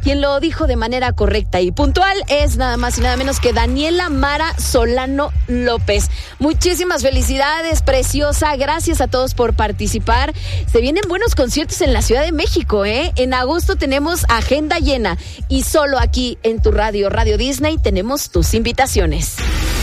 Quien lo dijo de manera correcta y puntual es nada más y nada menos que Daniela Mara Solano López. Muchísimas felicidades, preciosa. Gracias a todos por participar. Se vienen buenos conciertos en la Ciudad de México, ¿eh? En agosto tenemos agenda llena y solo aquí en tu radio, Radio Disney, tenemos tus invitaciones.